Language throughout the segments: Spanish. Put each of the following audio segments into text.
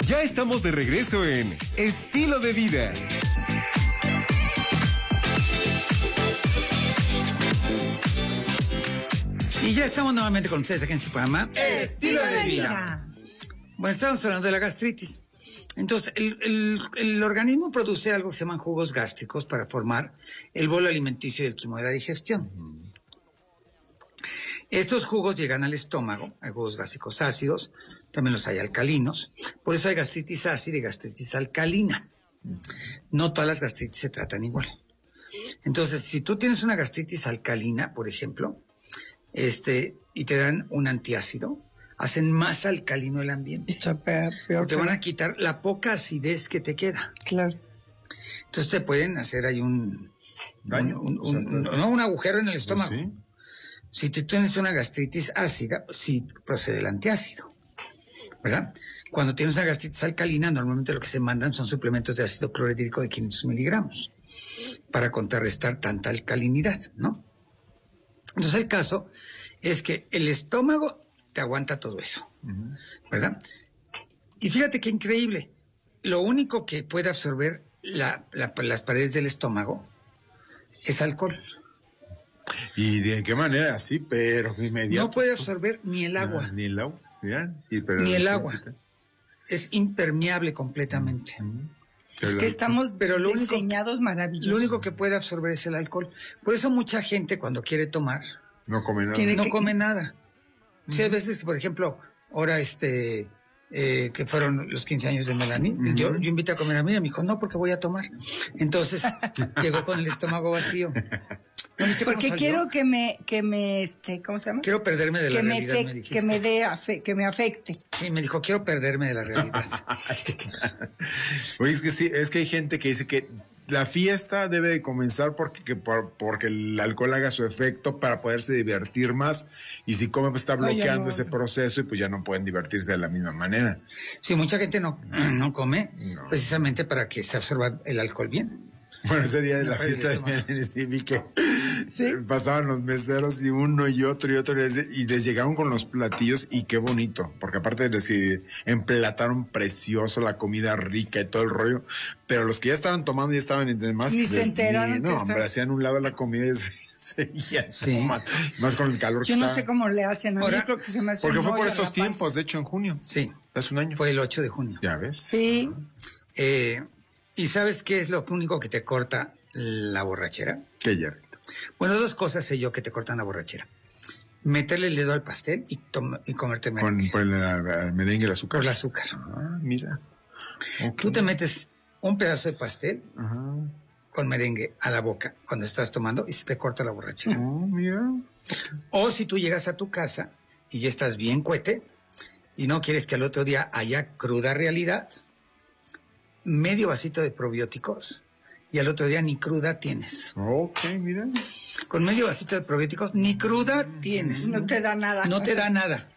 Ya estamos de regreso en Estilo de Vida. Y ya estamos nuevamente con ustedes aquí en su programa Estilo de Vida. Bueno, estamos hablando de la gastritis. Entonces, el organismo produce algo que se llaman jugos gástricos para formar el bolo alimenticio y el quimo de la digestión. Estos jugos llegan al estómago, hay jugos gástricos ácidos, también los hay alcalinos, por eso hay gastritis ácida y gastritis alcalina. No todas las gastritis se tratan igual. Entonces, si tú tienes una gastritis alcalina, por ejemplo, y te dan un antiácido, hacen más alcalino el ambiente. Está peor. Te van a quitar la poca acidez que te queda. Claro. Entonces te pueden hacer ahí un agujero en el estómago. Sí. Si tú tienes una gastritis ácida, sí procede el antiácido, ¿verdad? Cuando tienes una gastritis alcalina, normalmente lo que se mandan son suplementos de ácido clorhídrico de 500 miligramos para contrarrestar tanta alcalinidad, ¿no? Entonces el caso es que el estómago te aguanta todo eso, ¿verdad? Y fíjate qué increíble. Lo único que puede absorber las paredes del estómago es alcohol. ¿Y de qué manera? Sí, pero inmediato. No puede absorber ni el agua. Ni el agua. Ni el agua. Es impermeable completamente. Que estamos pero diseñados maravillosos. Lo único que puede absorber es el alcohol. Por eso mucha gente cuando quiere tomar no come nada. No come nada. Sí, hay veces que, por ejemplo, ahora que fueron los 15 años de Melanie, yo invité a comer a mí y me dijo, no, porque voy a tomar. Entonces, llegó con el estómago vacío. ¿No viste cómo porque salió? quiero que me ¿cómo se llama? Quiero perderme de la realidad, me dijiste. Que me afecte. Sí, me dijo, quiero perderme de la realidad. Oye, es que sí, es que hay gente que dice que la fiesta debe de comenzar porque el alcohol haga su efecto para poderse divertir más, y si come pues está bloqueando ese proceso y pues ya no pueden divertirse de la misma manera. Sí, mucha gente no come precisamente para que se absorba el alcohol bien. Bueno, ese día de la fiesta de Melanie sí vi que pasaban los meseros y uno y otro y les llegaron con los platillos, y qué bonito, porque aparte de que emplataron precioso la comida rica y todo el rollo, pero los que ya estaban tomando ya estaban en demás. Ni se enteraron. No, hombre, hacían un lado de la comida y seguían tomando, más con el calor. Yo no sé cómo le hacen a mí, creo que se me hace porque un fue por hoyo estos en la panza. tiempos, de hecho en junio. Sí. Hace un año. Fue el 8 de junio. Ya ves. Sí. ¿Y sabes qué es lo único que te corta la borrachera? ¿Qué, Jerry? Bueno, dos cosas sé yo que te cortan la borrachera. Meterle el dedo al pastel y comerte merengue. Por el merengue y el azúcar. Por el azúcar. Ah, mira. Okay. Tú te metes un pedazo de pastel con merengue a la boca cuando estás tomando y se te corta la borrachera. Oh, mira. O si tú llegas a tu casa y ya estás bien cuete y no quieres que al otro día haya cruda realidad, medio vasito de probióticos y al otro día ni cruda tienes. Ok, mira. Con medio vasito de probióticos ni cruda tienes. No te da nada. No te da nada.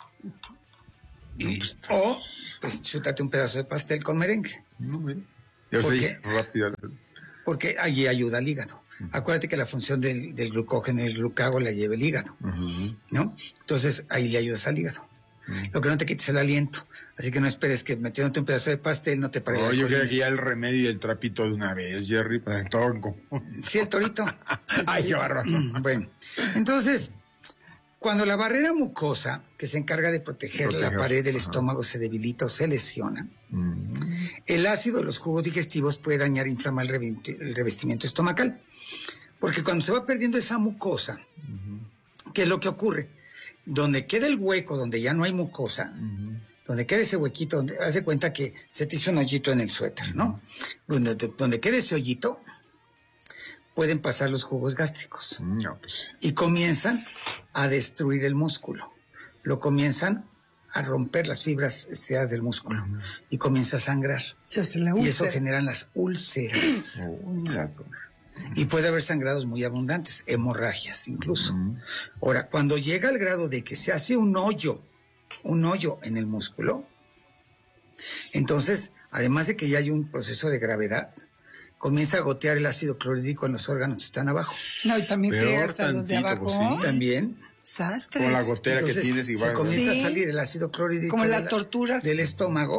No, pues chútate un pedazo de pastel con merengue. No, mira. Yo ¿Por sé, qué? rápido. Porque allí ayuda al hígado. Acuérdate que la función del glucógeno y el glucago la lleva el hígado, ¿no? Entonces ahí le ayudas al hígado. Lo que no te quites el aliento. Así que no esperes que metiéndote un pedazo de pastel no te pare el yo alcohol. creo que ya el remedio y el trapito de una vez, Jerry, para todo en común. Sí, el torito. Ay, qué bárbaro. Bueno, entonces, cuando la barrera mucosa, que se encarga de proteger la pared del estómago, se debilita o se lesiona, el ácido de los jugos digestivos puede dañar e inflamar el revestimiento estomacal. Porque cuando se va perdiendo esa mucosa, ¿qué es lo que ocurre? Donde queda el hueco, donde ya no hay mucosa, donde queda ese huequito, donde haz de cuenta que se te hizo un hoyito en el suéter, ¿no? Donde queda ese hoyito, pueden pasar los jugos gástricos. No, pues. Y comienzan a destruir el músculo. Lo comienzan a romper las fibras estiradas del músculo. Y comienza a sangrar. Y eso generan las úlceras. Y puede haber sangrados muy abundantes, hemorragias incluso. Ahora, cuando llega al grado de que se hace un hoyo en el músculo, entonces, además de que ya hay un proceso de gravedad, comienza a gotear el ácido clorhídrico en los órganos que están abajo. No, y también friegas a los de abajo. Pues, sí. También. Sastres. Con la gotera. Entonces, que tienes igual. Se comienza a salir el ácido clorhídrico como las torturas del estómago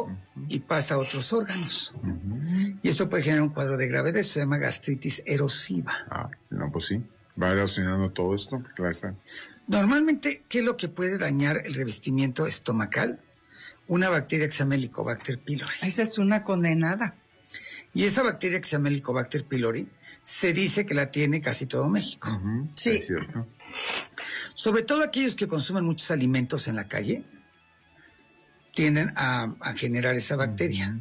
y pasa a otros órganos. Y eso puede generar un cuadro de gravedad, se llama gastritis erosiva. No, pues sí, va erosionando todo esto. Claro. Normalmente, ¿qué es lo que puede dañar el revestimiento estomacal? Una bacteria que se llama Helicobacter pylori. Esa es una condenada. Y esa bacteria que se llama Helicobacter pylori se dice que la tiene casi todo México. Sí. Es cierto. Sobre todo aquellos que consumen muchos alimentos en la calle tienden a generar esa bacteria.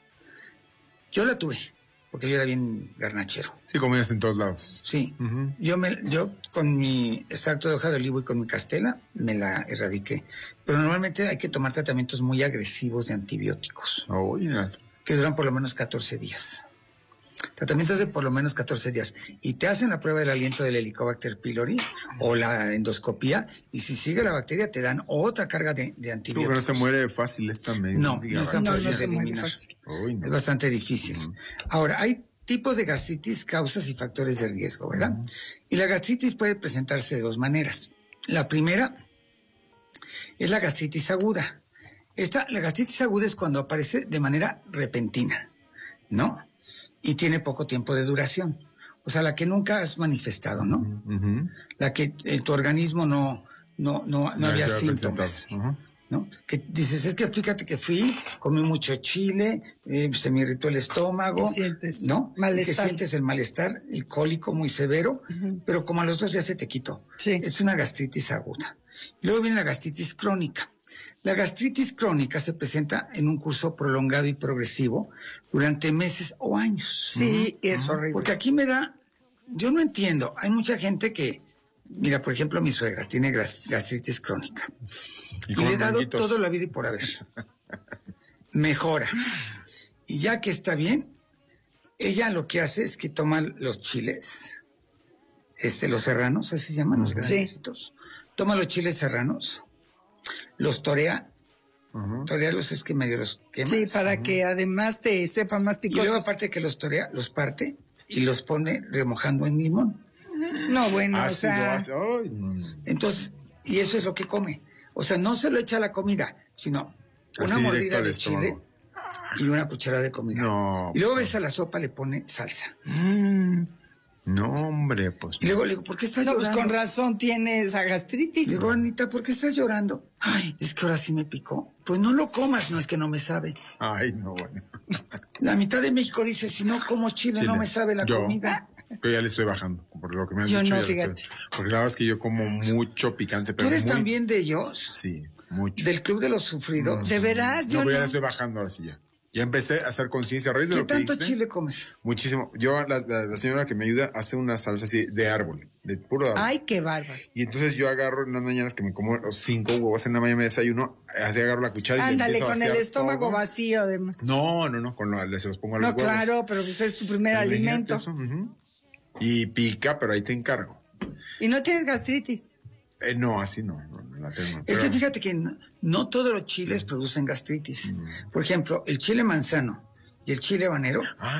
Yo la tuve, porque yo era bien garnachero. Sí, comías en todos lados. Sí. Yo con mi extracto de hoja de olivo y con mi castela me la erradiqué. Pero normalmente hay que tomar tratamientos muy agresivos de antibióticos. Que duran por lo menos 14 días. Tratamientos de por lo menos 14 días. Y te hacen la prueba del aliento del Helicobacter pylori o la endoscopía, y si sigue la bacteria te dan otra carga de antibióticos. Pero no se muere fácil esta medida. No es tan fácil de eliminar. Es bastante difícil. Ahora, hay tipos de gastritis, causas y factores de riesgo, ¿verdad? Y la gastritis puede presentarse de dos maneras. La primera es la gastritis aguda. La gastritis aguda es cuando aparece de manera repentina, ¿no? Y tiene poco tiempo de duración. O sea, la que nunca has manifestado, ¿no? La que en tu organismo no había síntomas, ¿no? Que dices, es que fíjate que comí mucho chile, se me irritó el estómago, ¿no? Malestar. Que sientes el malestar, el cólico muy severo, pero como a los 2 días se te quitó. Sí. Es una gastritis aguda. Y luego viene la gastritis crónica. La gastritis crónica se presenta en un curso prolongado y progresivo durante meses o años. Sí, es horrible. Porque aquí yo no entiendo, hay mucha gente que, mira, por ejemplo, mi suegra tiene gastritis crónica. Y le he dado toda la vida y por haber. Mejora. Y ya que está bien, ella lo que hace es que toma los chiles, los serranos, así se llaman, los grandecitos. Toma los chiles serranos, los torea. Torearlos es que medio los quemas. Sí, para que además te sepa más picosos. Y luego aparte que los torea, los parte y los pone remojando en limón. No, bueno, o sea... Entonces, y eso es lo que come. O sea, no se lo echa a la comida, sino una mordida de chile y una cucharada de comida. No, y luego ves a la sopa, le pone salsa. No, hombre, pues. Y luego le digo, ¿por qué estás llorando? Pues con razón tienes esa gastritis. Le digo, Anita, ¿por qué estás llorando? Ay, es que ahora sí me picó. Pues no lo comas, no es que no me sabe. Ay, no, bueno. La mitad de México dice, si no como chile. No me sabe la comida. Yo ya le estoy bajando, por lo que me has dicho. Yo no, fíjate. Porque la verdad es que yo como mucho picante. Pero ¿tú eres también de ellos? Sí, mucho. ¿Del club de los sufridos? ¿De veras? Yo ya le estoy bajando ahora sí ya. Ya empecé a hacer conciencia a raíz de lo que hice. ¿Qué tanto chile comes? Muchísimo. Yo, la señora que me ayuda hace una salsa así de árbol, de puro árbol. Ay, qué bárbaro. Y entonces yo agarro en las mañanas que me como los 5 huevos en la mañana, me desayuno, así agarro la cuchara. Ándale, y con el estómago vacío además. No, se los pongo a los huevos. No, claro, pero pues es tu primer alimento. Eso, Y pica, pero ahí te encargo. ¿Y no tienes gastritis? No, así no la tengo. Es que fíjate que no todos los chiles producen gastritis. Por ejemplo, el chile manzano y el chile habanero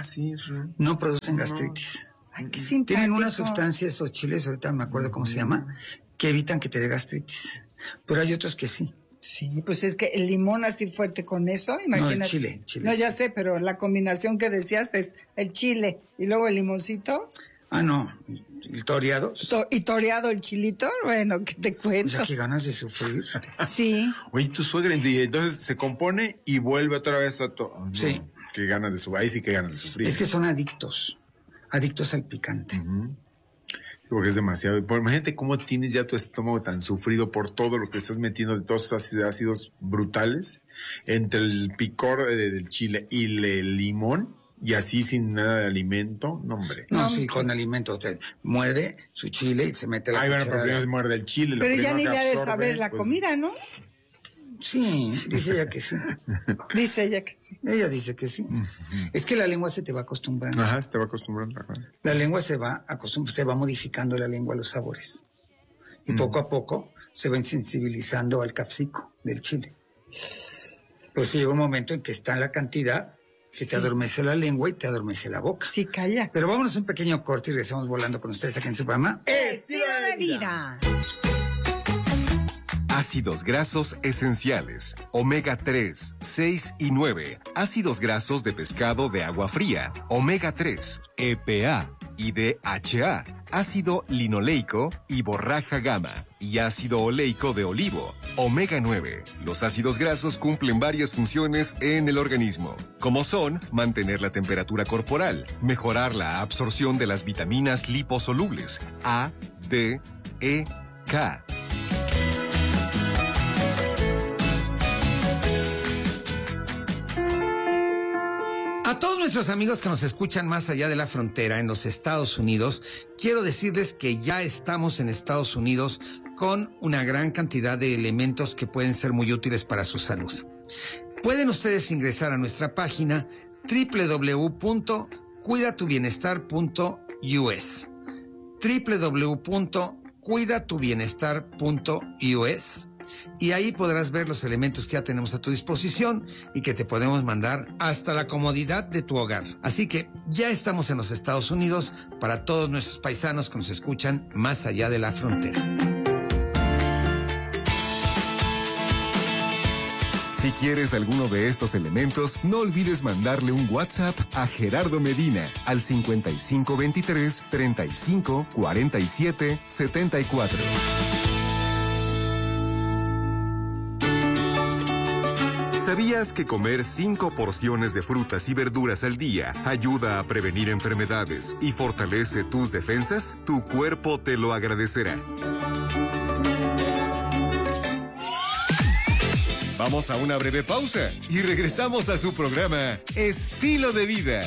no producen gastritis. Ay, qué simpático. Tienen unas sustancias o chiles, ahorita me acuerdo cómo se llama, que evitan que te dé gastritis. Pero hay otros que sí. Sí, pues es que el limón así fuerte con eso, imagínate. No, el chile. No, ya sé, pero la combinación que decías es el chile y luego el limoncito. No, el toreado. Y toreado el chilito, bueno, ¿qué te cuento? O sea, qué ganas de sufrir. Sí. Oye, tu suegra, entonces se compone y vuelve otra vez a todo. Sí. Qué ganas de sufrir, ahí sí que ganas de sufrir. Es que son adictos al picante. Porque es demasiado. Imagínate cómo tienes ya tu estómago tan sufrido por todo lo que estás metiendo de todos esos ácidos brutales, entre el picor del chile y el limón. Y así sin nada de alimento, no, hombre. No, sí, con alimento. Usted muerde su chile y se mete la cuchara. Bueno, pero primero se muerde el chile. Pero ya ni le ha de saber la comida, ¿no? Sí, dice ella que sí. Dice ella que sí. Ella dice que sí. Es que la lengua se te va acostumbrando. Ajá, se te va acostumbrando. La lengua se va modificando la lengua a los sabores. Y poco a poco se va insensibilizando al capsico del chile. Pues llega un momento en que está en la cantidad que te adormece la lengua y te adormece la boca. Sí, calla. Pero vámonos a un pequeño corte y regresamos volando con ustedes aquí en su programa Estilo de Vida. Ácidos grasos esenciales, omega 3, 6 y 9. Ácidos grasos de pescado de agua fría, omega 3, EPA y DHA. Ácido linoleico y borraja gamma. Y ácido oleico de olivo, omega 9. Los ácidos grasos cumplen varias funciones en el organismo, como son mantener la temperatura corporal, mejorar la absorción de las vitaminas liposolubles A, D, E, K. A todos nuestros amigos que nos escuchan más allá de la frontera en los Estados Unidos, quiero decirles que ya estamos en Estados Unidos con una gran cantidad de elementos que pueden ser muy útiles para su salud. Pueden ustedes ingresar a nuestra página www.cuidatubienestar.us www.cuidatubienestar.us y ahí podrás ver los elementos que ya tenemos a tu disposición y que te podemos mandar hasta la comodidad de tu hogar. Así que ya estamos en los Estados Unidos para todos nuestros paisanos que nos escuchan más allá de la frontera. Si quieres alguno de estos elementos, no olvides mandarle un WhatsApp a Gerardo Medina al 5523 35 47 74. ¿Sabías que comer 5 porciones de frutas y verduras al día ayuda a prevenir enfermedades y fortalece tus defensas? Tu cuerpo te lo agradecerá. Vamos a una breve pausa y regresamos a su programa Estilo de Vida.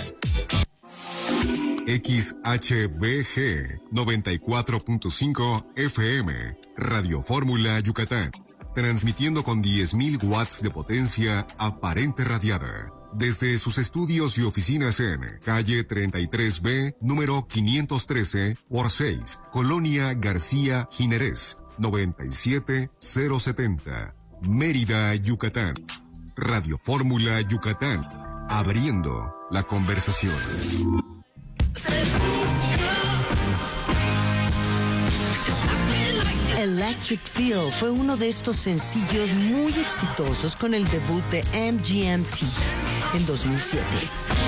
XHBG 94.5 FM, Radio Fórmula Yucatán. Transmitiendo con 10.000 watts de potencia aparente radiada. Desde sus estudios y oficinas en calle 33B, número 513 por 6, Colonia García Jiménez, 97070, Mérida, Yucatán. Radio Fórmula Yucatán, abriendo la conversación. Electric Feel fue uno de estos sencillos muy exitosos con el debut de MGMT en 2007.